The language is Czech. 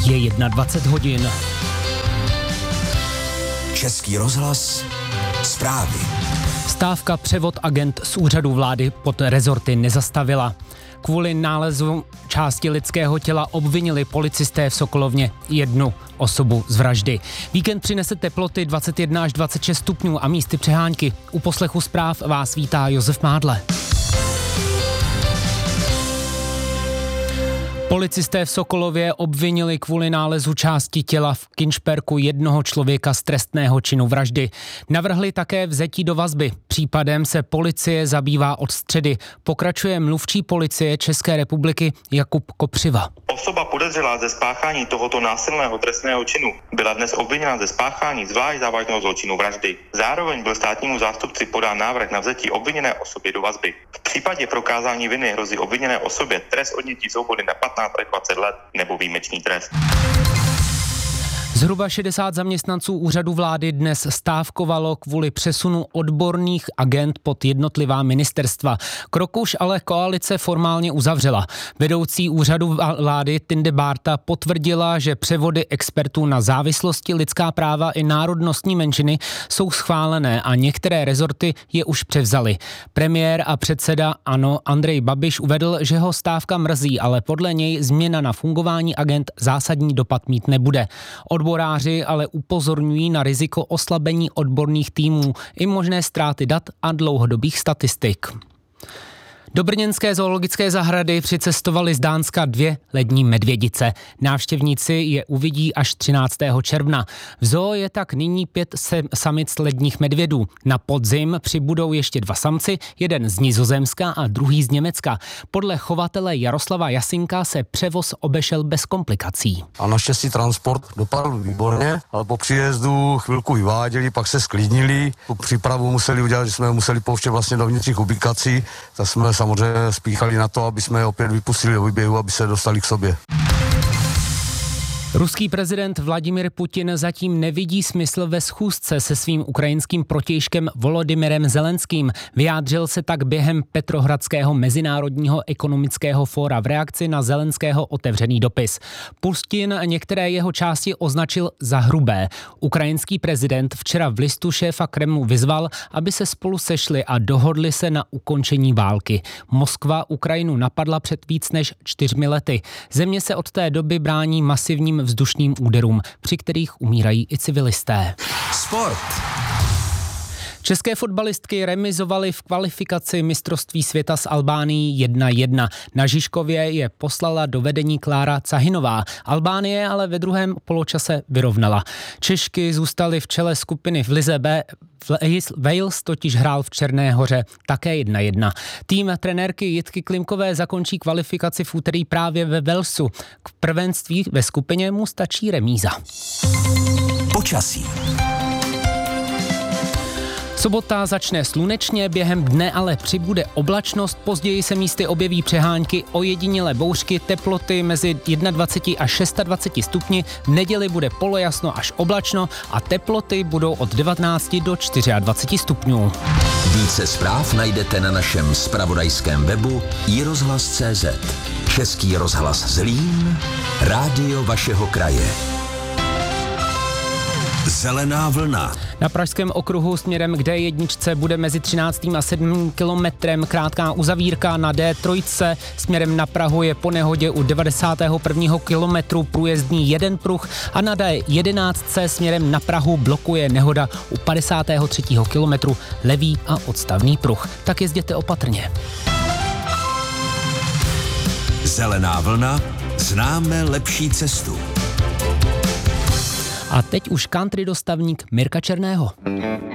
Je 21 hodin. Český rozhlas, zprávy. Stávka převod agent z úřadu vlády pod rezorty nezastavila. Kvůli nálezu části lidského těla obvinili policisté v Sokolovně jednu osobu z vraždy. Víkend přinese teploty 21 až 26 stupňů a místy přehánky. U poslechu zpráv vás vítá Josef Mádle. Policisté v Sokolově obvinili kvůli nálezu části těla v Kynšperku jednoho člověka z trestného činu vraždy. Navrhli také vzetí do vazby. Případem se policie zabývá od středy. Pokračuje mluvčí policie České republiky Jakub Kopřiva. Osoba podezřelá ze spáchání tohoto násilného trestného činu byla dnes obviněna ze spáchání zvlášť závažného zločinu vraždy. Zároveň byl státnímu zástupci podán návrh na vzetí obviněné osoby do vazby. V případě prokázání viny hrozí obviněné osobě trest odnětí svobody na 15 až 20 let nebo výjimečný trest. Zhruba 60 zaměstnanců úřadu vlády dnes stávkovalo kvůli přesunu odborných agent pod jednotlivá ministerstva. Krok už ale koalice formálně uzavřela. Vedoucí úřadu vlády Tinde Bárta potvrdila, že převody expertů na závislosti, lidská práva i národnostní menšiny jsou schválené a některé rezorty je už převzaly. Premiér a předseda ANO Andrej Babiš uvedl, že ho stávka mrzí, ale podle něj změna na fungování agent zásadní dopad mít nebude. Odboráři ale upozorňují na riziko oslabení odborných týmů i možné ztráty dat a dlouhodobých statistik. Do brněnské zoologické zahrady přicestovali z Dánska 2 lední medvědice. Návštěvníci je uvidí až 13. června. V zoo je tak nyní 5 samic ledních medvědů. Na podzim přibudou ještě 2 samci, jeden z Nizozemska a druhý z Německa. Podle chovatele Jaroslava Jasinka se převoz obešel bez komplikací. A naštěstí transport dopadl výborně, ale po příjezdu chvilku vyváděli, pak se sklidnili. Tu přípravu museli udělat, že jsme museli pouštět vlastně do vnitřních ubikací, tak jsme samozřejmě spíchali na to, aby jsme je opět vypustili do výběhu, aby se dostali k sobě. Ruský prezident Vladimir Putin zatím nevidí smysl ve schůzce se svým ukrajinským protějškem Volodymyrem Zelenským. Vyjádřil se tak během Petrohradského mezinárodního ekonomického fóra v reakci na Zelenského otevřený dopis. Putin některé jeho části označil za hrubé. Ukrajinský prezident včera v listu šéfa Kremlu vyzval, aby se spolu sešli a dohodli se na ukončení války. Moskva Ukrajinu napadla před víc než 4 lety. Země se od té doby brání masivním vzdušným úderům, při kterých umírají i civilisté. Sport. České fotbalistky remizovaly v kvalifikaci mistrovství světa s Albánií 1-1. Na Žižkově je poslala do vedení Klára Cahinová. Albánie ale ve druhém poločase vyrovnala. Češky zůstaly v čele skupiny v lize B. Wales totiž hrál v Černé Hoře také 1-1. Tým trenérky Jitky Klimkové zakončí kvalifikaci v úterý právě ve Walesu. K prvenství ve skupině mu stačí remíza. Počasí. Sobota začne slunečně, během dne ale přibude oblačnost, později se místy objeví přehánky, ojedinělé bouřky, teploty mezi 21 až 26 stupni, v neděli bude polojasno až oblačno a teploty budou od 19 do 24 stupňů. Více zpráv najdete na našem zpravodajském webu iRozhlas.cz. Český rozhlas Zlín, rádio vašeho kraje. Zelená vlna. Na pražském okruhu směrem k D1 bude mezi 13. a 7. kilometrem krátká uzavírka, na D3 směrem na Prahu je po nehodě u 91. kilometru průjezdný jeden pruh a na D11 směrem na Prahu blokuje nehoda u 53. kilometru levý a odstavný pruh. Tak jezděte opatrně. Zelená vlna, známe lepší cestu. A teď už country dostavník Mirka Černého.